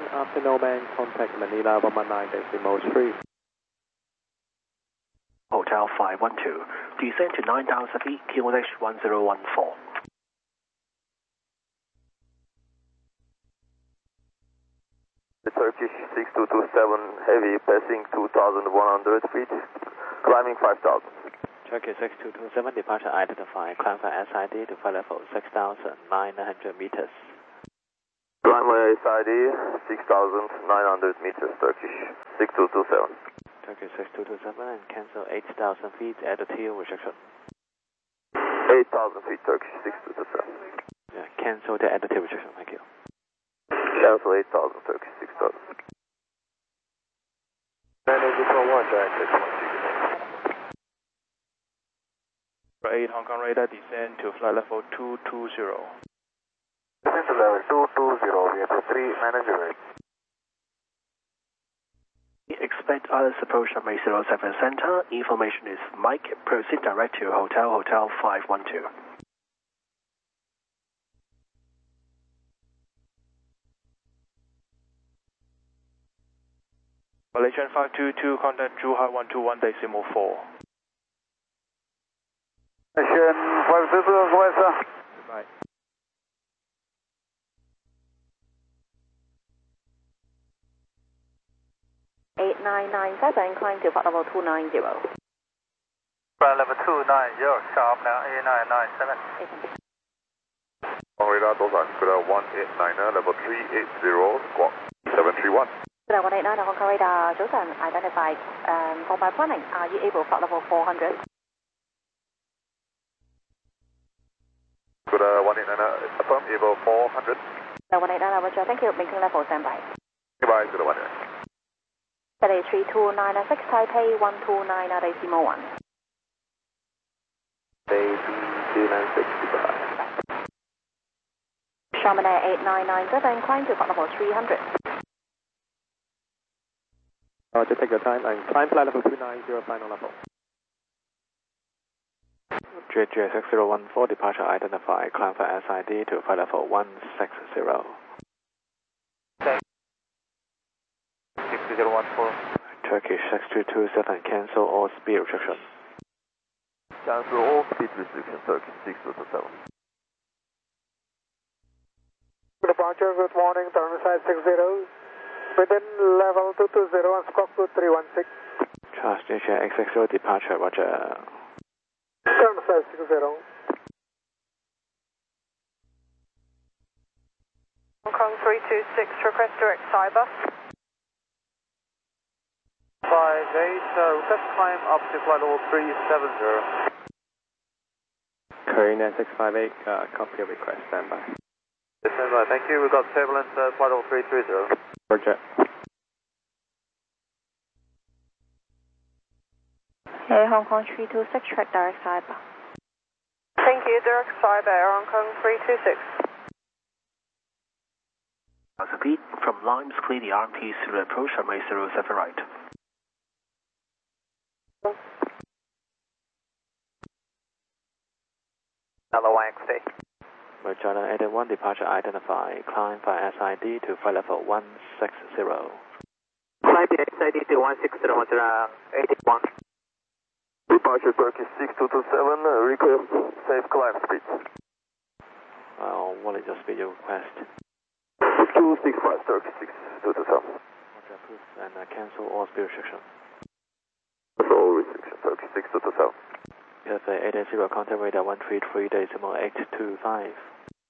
After Noman, contact Manila 119.3. Hotel 512, descend to 9,000 feet, QNH 1014. The Turkish 6227 heavy passing 2,100 feet, climbing 5,000. Turkish 6227 departure identified, climb for SID to flight level 6,900 meters. Climb for SID 6,900 meters, Turkish 6227. Turkish 6227 and cancel 8,000 feet altitude restriction. 8,000 feet, Turkish 6227. Yeah, cancel the altitude restriction, thank you. Cancel 8,000, Turkish 6,000. Manager for 1, direct 8 Hong Kong radar descend to flight level 220. This is level 220, we have 3 manager rate. Expect others approach runway 07 center. Information is Mike. Proceed direct to Hotel 512. Malaysian 522, contact Zhuhai 121.4. Malaysian 522, go ahead, sir. Goodbye. Climb to flight level 290. Flight level 290, sharp now, 8997. Radar Dosan, Cuda 189, level 380, squawk 731. Cuda 189, Hong Kong radar, Dosan, identified. For my planning, are you able flight level 400? Cuda 189, affirm, able 400. Cuda 189, Roger, thank you, maintain level, standby. Goodbye, Cuda 189. Steady 3296, Taipei 129.1. Baby 296, goodbye. Chamonix 8997, climb to flight level 300. Just take your time and climb flight level 290, final level. JJ 6014, departure identified, climb for SID to flight level 160. 6014. Turkish 6227, cancel all speed restriction. Cancel all speed restriction, Turkish 6227. Departure, good morning, Thermoside 60, within level 220 and squawk 2316. Charles JJ X60, departure, roger. Thermoside 60. Hong Kong 326, request direct Cyber. 58, request climb up to flight level 370. Korean 658, copy request, standby. Standby, thank you, we've got turbulence, flight level 330. Roger. Hey, Hong Kong 326, track direct Cyber. Thank you, direct Cyber, Hong Kong 326. Feet from Limes, clear the RMPs to the approach runway 07 right. Hello, YXT. Merchant 81, departure identified, climb for SID to flight level 160. Flight SID to 160, 81. Departure Turkish 6227, request safe climb speed. What is your speed you request? 265, Turkish 6227. Roger, approved, and cancel all speed restriction. Cancel all restriction, Turkish 6227. Yes, 880, contact radar 133.825.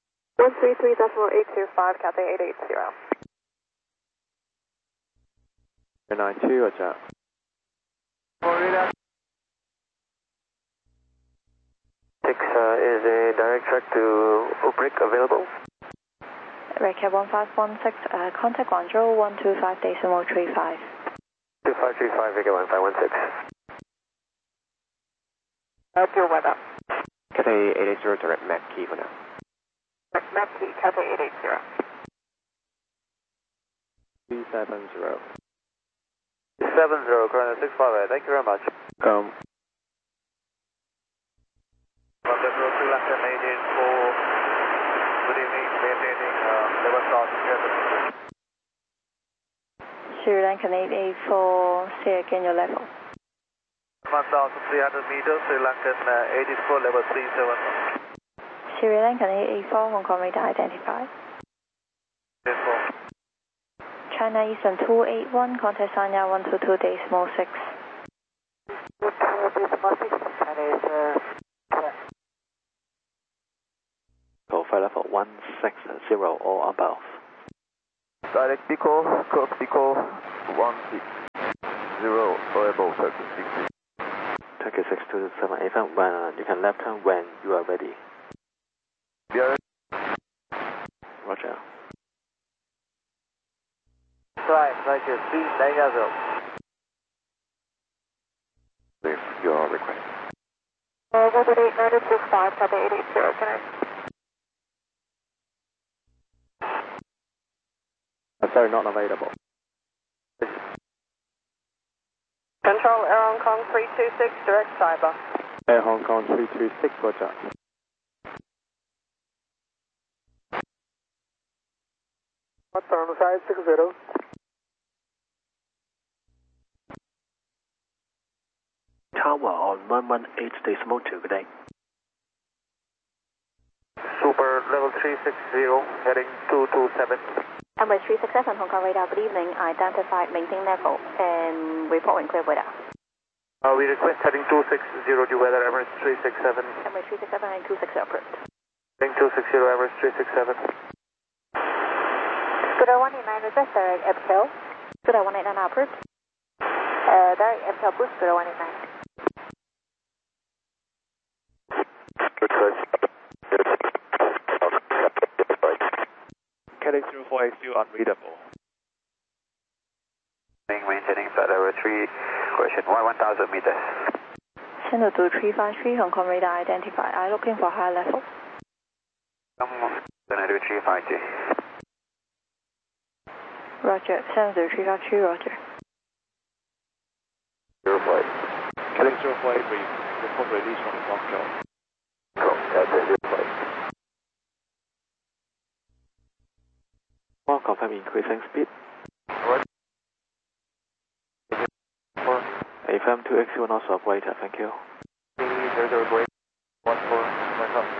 133.825, Cathay 880. 92, roger. Is a direct track to Ubrik available? Redcat 1516, contact Guangzhou 125.35. 2535, Vega 1516. Deal weather. Cathay 880, direct Mac Key for now. Map key, Cathay 880. 370. 70, current 658, thank you very much. Contact Road 2 London, maintain for good evening, maintaining level start. Sri Lankan 884, say again your level. 1,300 meters, Sri Lankan 84, level 37. Sri Lankan 884, Hong Kong radar identified. 84. China Eastern 281, contact Sanya 122.6. Go flight level 160 or above. Direct Pico, Cook Pico 160 or above, Turkey 60. Turkey 627 FM, when you can left turn when you are ready. Yeah. Roger. Right, thank you. Speed negative. With your request. Robert 8925, Papa 880, connect. Sorry, not available. Control Air Hong Kong 326, direct cyber. Air Hong Kong 326, roger. Turnside 60. Tower on 118.2, good day. Super level 360, heading 227. Emirates 367, Hong Kong radar, good evening. Identified, maintain level, and report when clear weather. We request heading 260 due weather, Emirates 367. Emirates 367 and 260 approved. Heading 260, Emirates 367. Scooter 189, request direct FTL. Scooter 189 approved. Direct FTL approved, Scooter 189. Heading 04 is still unreadable. Maintaining flight level 3, question 1,000 meters. Channel 2353, Hong Kong radar identified. I'm looking for higher level. Gonna do 350. Roger, Channel 2353, roger. 05. Heading 04 is report release from Moscow. Go, that's 05. Well, confirm increasing speed. What? AFM 2X1 also operator, thank you. 008, 14, went up.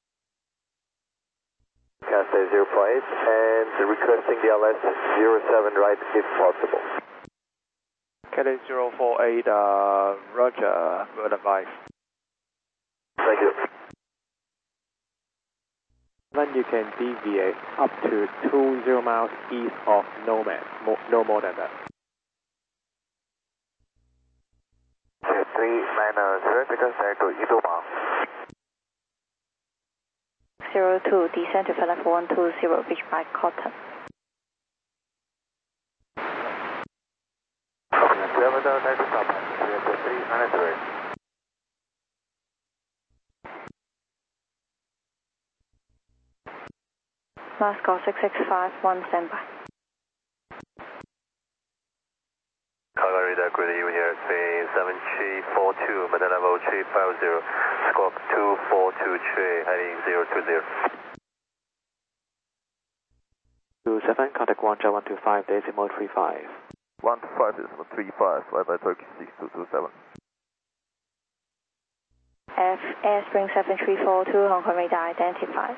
Cathay 058 and requesting the LS 07 right if possible. Heading 048, roger, good advice. Thank you. Then you can deviate up to 20 miles east of Nomad, no more than that. 3990, because I go Idoma. 02, descend to flight level 120, reach by Cotton. We have a nice stop. We have 393. Moscow 6651, standby. Cargo radar, good evening here. 7342, Manila level 350, squawk 242 heading 020. 27, contact 125, decimal 35. 125 is 35, fly by Turkey 6227. F Airspring 7342, Hong Kong radar identified.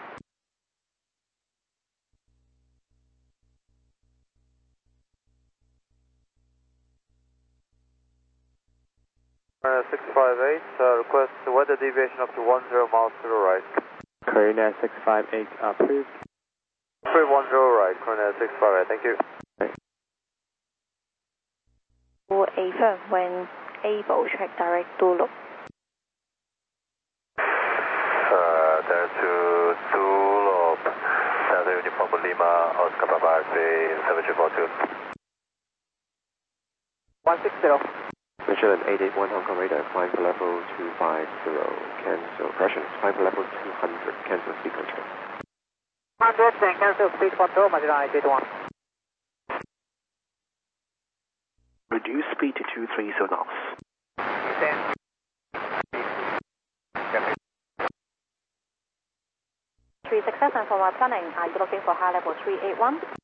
658, request weather deviation up to 10 miles to the right. Korean 658 approved. 310 right, Korean 658, thank you. For AFM, when able, check direct Dulu. There to Dulu, Southern Uniform Lima, Oscar Papa, 7342. 160. Michelin 881 Hong Kong radar, climb for level 250, cancel correction, climb for level 200, cancel speed control. 100, cancel speed control, Magellan 881. Reduce speed to 230 knots. 367 for my planning, are you looking for high level 381?